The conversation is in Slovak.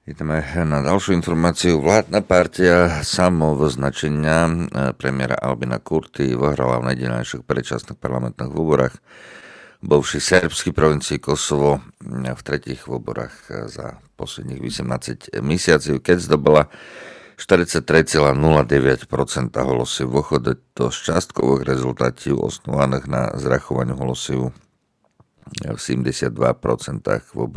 Ideme na ďalšiu informáciu. Vládna partia samovoznačenia premiéra Albina Kurty vyhrala v nedeľajších predčasných parlamentných voľbách bovšej serbskej provincii Kosovo v tretích voľbách za posledných 18 mesiacov, keď zdobila 43,09% hlasov. Vychádza to z čiastkových rezultátov osnovaných na zrachovaní hlasov v 72% voľbách